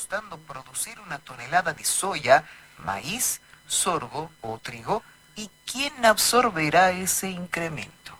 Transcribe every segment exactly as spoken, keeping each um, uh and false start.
costando producir una tonelada de soya, maíz, sorgo o trigo? ¿Y quién absorberá ese incremento?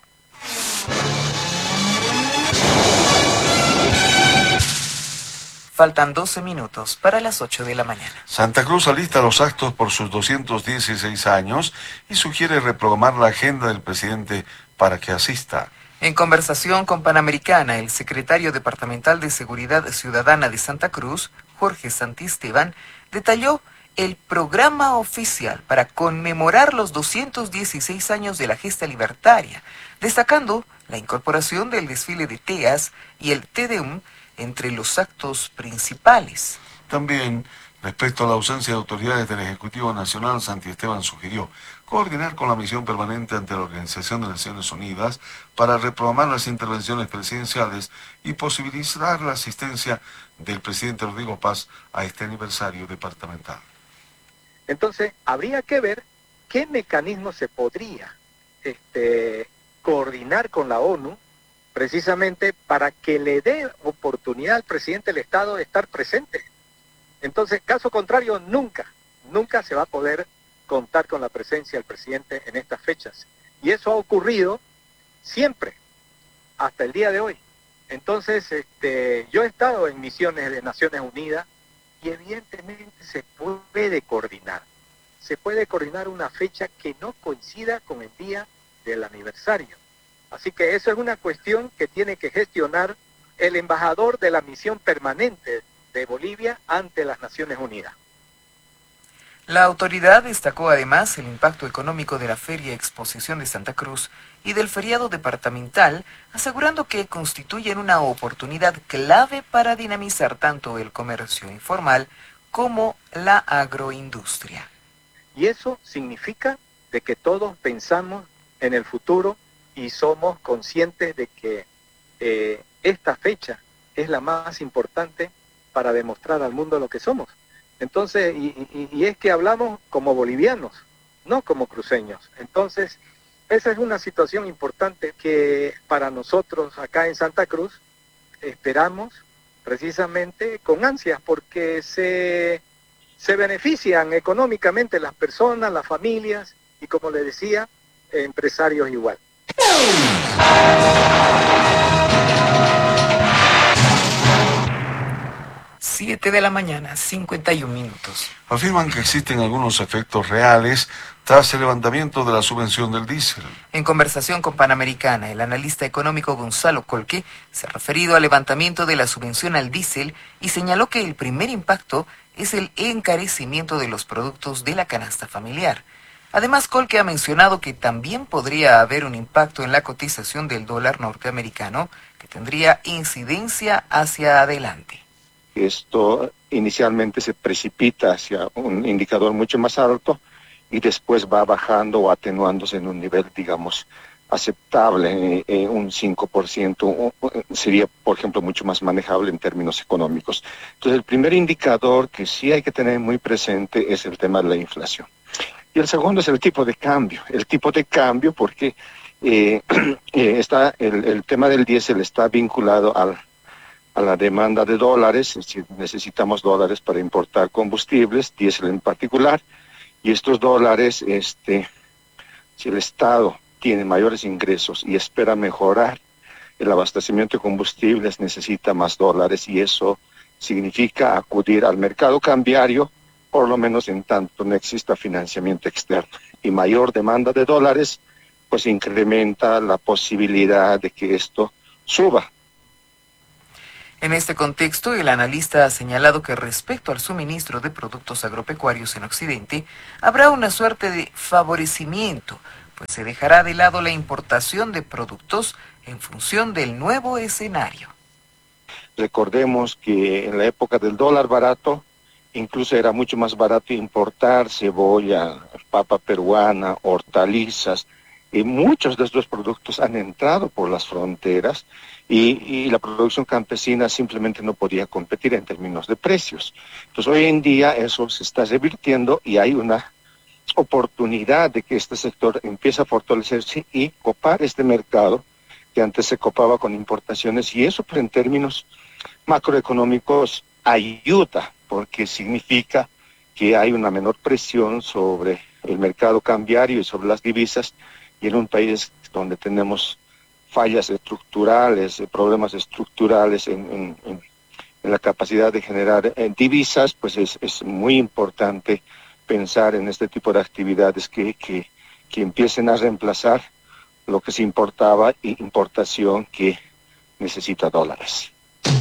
Faltan doce minutos para las ocho de la mañana. Santa Cruz alista los actos por sus doscientos dieciséis años y sugiere reprogramar la agenda del presidente para que asista. En conversación con Panamericana, el secretario departamental de Seguridad Ciudadana de Santa Cruz, Jorge Santisteban, detalló el programa oficial para conmemorar los doscientos dieciséis años de la gesta libertaria, destacando la incorporación del desfile de teas y el Te Deum entre los actos principales. También, respecto a la ausencia de autoridades del Ejecutivo Nacional, Santisteban sugirió coordinar con la misión permanente ante la Organización de Naciones Unidas para reprogramar las intervenciones presidenciales y posibilitar la asistencia del presidente Rodrigo Paz a este aniversario departamental. Entonces, habría que ver qué mecanismo se podría este, coordinar con la ONU precisamente para que le dé oportunidad al presidente del Estado de estar presente. Entonces, caso contrario, nunca, nunca se va a poder contar con la presencia del presidente en estas fechas. Y eso ha ocurrido siempre, hasta el día de hoy. Entonces, este, yo he estado en misiones de Naciones Unidas y evidentemente se puede coordinar. Se puede coordinar una fecha que no coincida con el día del aniversario. Así que eso es una cuestión que tiene que gestionar el embajador de la misión permanente de Bolivia ante las Naciones Unidas. La autoridad destacó además el impacto económico de la Feria Exposición de Santa Cruz y del feriado departamental, asegurando que constituyen una oportunidad clave para dinamizar tanto el comercio informal como la agroindustria. Y eso significa de que todos pensamos en el futuro y somos conscientes de que eh, esta fecha es la más importante para demostrar al mundo lo que somos. Entonces, y, y, y es que hablamos como bolivianos, no como cruceños. Entonces, esa es una situación importante que para nosotros acá en Santa Cruz esperamos precisamente con ansias, porque se, se benefician económicamente las personas, las familias y, como le decía, empresarios igual. siete de la mañana, cincuenta y un minutos. Afirman que existen algunos efectos reales tras el levantamiento de la subvención del diésel. En conversación con Panamericana, el analista económico Gonzalo Colque se ha referido al levantamiento de la subvención al diésel y señaló que el primer impacto es el encarecimiento de los productos de la canasta familiar. Además, Colque ha mencionado que también podría haber un impacto en la cotización del dólar norteamericano que tendría incidencia hacia adelante. Esto inicialmente se precipita hacia un indicador mucho más alto y después va bajando o atenuándose en un nivel, digamos, aceptable, eh, un cinco por ciento sería, por ejemplo, mucho más manejable en términos económicos. Entonces, el primer indicador que sí hay que tener muy presente es el tema de la inflación. Y el segundo es el tipo de cambio. El tipo de cambio porque eh, eh, está el, el tema del diésel está vinculado al a la demanda de dólares, es decir, necesitamos dólares para importar combustibles, diésel en particular, y estos dólares, este, si el Estado tiene mayores ingresos y espera mejorar el abastecimiento de combustibles, necesita más dólares, y eso significa acudir al mercado cambiario, por lo menos en tanto no exista financiamiento externo, y mayor demanda de dólares, pues incrementa la posibilidad de que esto suba. En este contexto, el analista ha señalado que respecto al suministro de productos agropecuarios en Occidente, habrá una suerte de favorecimiento, pues se dejará de lado la importación de productos en función del nuevo escenario. Recordemos que en la época del dólar barato, incluso era mucho más barato importar cebolla, papa peruana, hortalizas, y muchos de estos productos han entrado por las fronteras y, y la producción campesina simplemente no podía competir en términos de precios. Entonces hoy en día eso se está revirtiendo y hay una oportunidad de que este sector empiece a fortalecerse y copar este mercado que antes se copaba con importaciones, y eso pues, en términos macroeconómicos ayuda porque significa que hay una menor presión sobre el mercado cambiario y sobre las divisas, y en un país donde tenemos fallas estructurales, problemas estructurales en, en, en, en la capacidad de generar eh, divisas, pues es, es muy importante pensar en este tipo de actividades que, que, que empiecen a reemplazar lo que se importaba y importación que necesita dólares.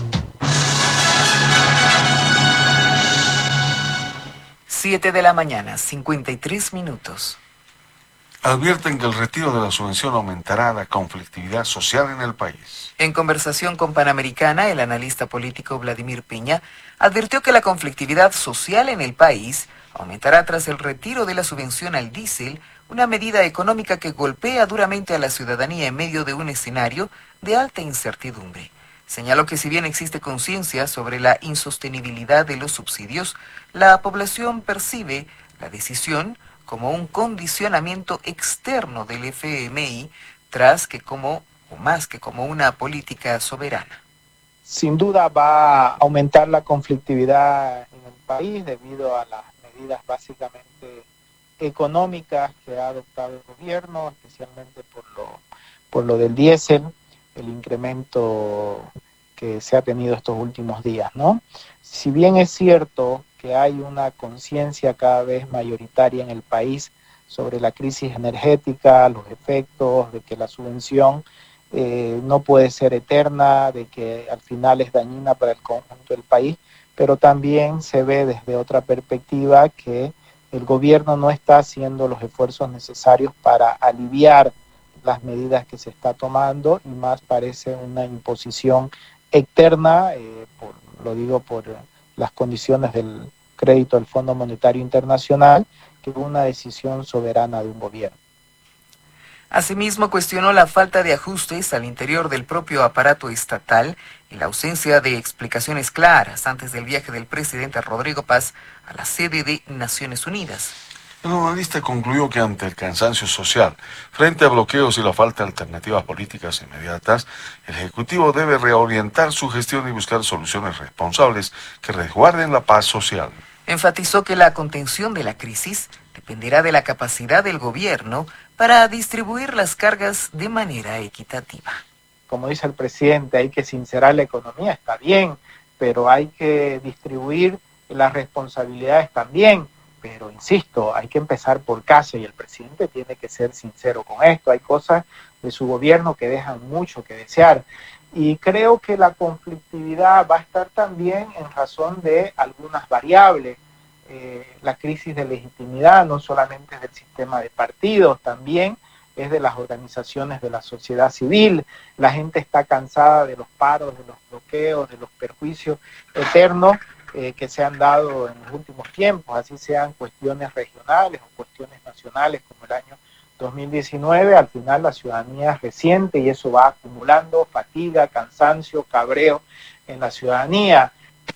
Siete de la mañana, cincuenta y tres minutos. Advierten que el retiro de la subvención aumentará la conflictividad social en el país. En conversación con Panamericana, el analista político Vladimir Piña advirtió que la conflictividad social en el país aumentará tras el retiro de la subvención al diésel, una medida económica que golpea duramente a la ciudadanía en medio de un escenario de alta incertidumbre. Señaló que si bien existe conciencia sobre la insostenibilidad de los subsidios, la población percibe la decisión como un condicionamiento externo del F M I, tras que como, o más que como una política soberana. Sin duda va a aumentar la conflictividad en el país debido a las medidas básicamente económicas que ha adoptado el gobierno, especialmente por lo, por lo del diésel, el incremento que se ha tenido estos últimos días, ¿no? Si bien es cierto que hay una conciencia cada vez mayoritaria en el país sobre la crisis energética, los efectos de que la subvención eh, no puede ser eterna, de que al final es dañina para el conjunto del país, pero también se ve desde otra perspectiva que el gobierno no está haciendo los esfuerzos necesarios para aliviar las medidas que se está tomando, y más parece una imposición externa, eh, por, lo digo por las condiciones del crédito del Fondo Monetario Internacional, que una decisión soberana de un gobierno. Asimismo, cuestionó la falta de ajustes al interior del propio aparato estatal y la ausencia de explicaciones claras antes del viaje del presidente Rodrigo Paz a la sede de Naciones Unidas. El analista concluyó que ante el cansancio social, frente a bloqueos y la falta de alternativas políticas inmediatas, el Ejecutivo debe reorientar su gestión y buscar soluciones responsables que resguarden la paz social. Enfatizó que la contención de la crisis dependerá de la capacidad del gobierno para distribuir las cargas de manera equitativa. Como dice el presidente, hay que sincerar la economía, está bien, pero hay que distribuir las responsabilidades también. Pero insisto, hay que empezar por casa y el presidente tiene que ser sincero con esto. Hay cosas de su gobierno que dejan mucho que desear. Y creo que la conflictividad va a estar también en razón de algunas variables. Eh, la crisis de legitimidad no solamente es del sistema de partidos, también es de las organizaciones de la sociedad civil. La gente está cansada de los paros, de los bloqueos, de los perjuicios eternos eh, que se han dado en los últimos tiempos, así sean cuestiones regionales o cuestiones nacionales como el año dos mil diecinueve. Al final la ciudadanía es reciente y eso va acumulando fatiga, cansancio, cabreo en la ciudadanía.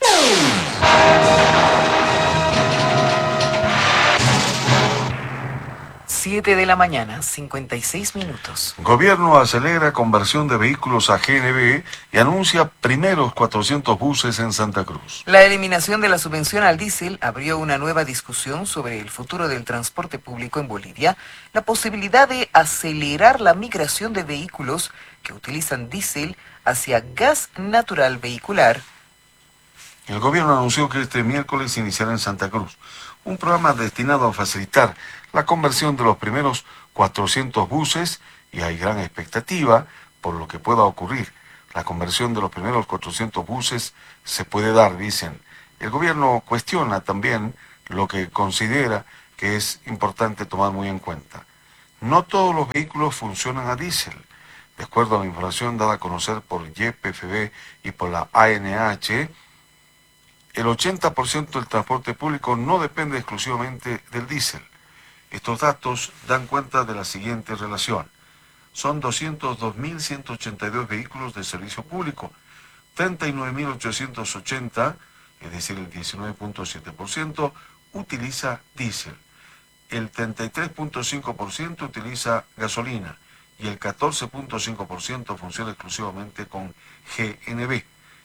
siete de la mañana, cincuenta y seis minutos. Gobierno acelera conversión de vehículos a G N V y anuncia primeros cuatrocientos buses en Santa Cruz. La eliminación de la subvención al diésel abrió una nueva discusión sobre el futuro del transporte público en Bolivia, la posibilidad de acelerar la migración de vehículos que utilizan diésel hacia gas natural vehicular. El gobierno anunció que este miércoles iniciará en Santa Cruz un programa destinado a facilitar la conversión de los primeros cuatrocientos buses, y hay gran expectativa por lo que pueda ocurrir. La conversión de los primeros cuatrocientos buses se puede dar, dicen. El gobierno cuestiona también lo que considera que es importante tomar muy en cuenta. No todos los vehículos funcionan a diésel. De acuerdo a la información dada a conocer por Y P F B y por la A N H, el ochenta por ciento del transporte público no depende exclusivamente del diésel. Estos datos dan cuenta de la siguiente relación. Son doscientos dos mil ciento ochenta y dos vehículos de servicio público, treinta y nueve mil ochocientos ochenta, es decir, el diecinueve punto siete por ciento, utiliza diésel. El treinta y tres punto cinco por ciento utiliza gasolina y el catorce punto cinco por ciento funciona exclusivamente con G N V.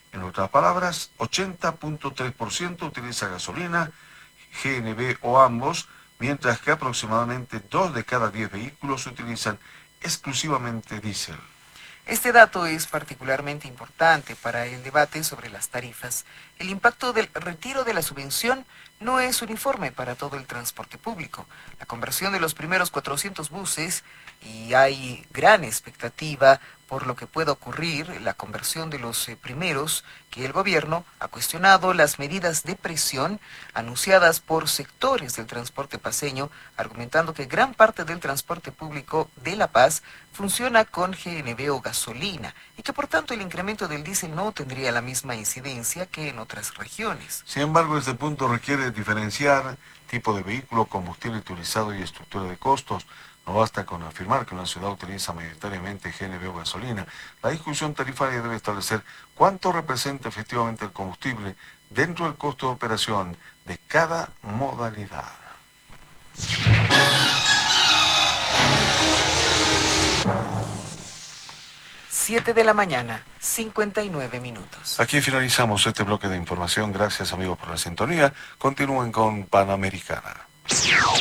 En otras palabras, ochenta punto tres por ciento utiliza gasolina, G N V o ambos, mientras que aproximadamente dos de cada diez vehículos utilizan exclusivamente diésel. Este dato es particularmente importante para el debate sobre las tarifas. El impacto del retiro de la subvención no es uniforme para todo el transporte público. La conversión de los primeros cuatrocientos buses, y hay gran expectativa por lo que pueda ocurrir, la conversión de los eh, primeros, que el gobierno ha cuestionado las medidas de presión anunciadas por sectores del transporte paceño, argumentando que gran parte del transporte público de La Paz funciona con G N V o gasolina y que por tanto el incremento del diésel no tendría la misma incidencia que en otras regiones. Sin embargo, este punto requiere diferenciar tipo de vehículo, combustible utilizado y estructura de costos. No basta con afirmar que una ciudad utiliza mayoritariamente G N V o gasolina. La discusión tarifaria debe establecer cuánto representa efectivamente el combustible dentro del costo de operación de cada modalidad. siete de la mañana, cincuenta y nueve minutos. Aquí finalizamos este bloque de información. Gracias, amigos, por la sintonía. Continúen con Panamericana.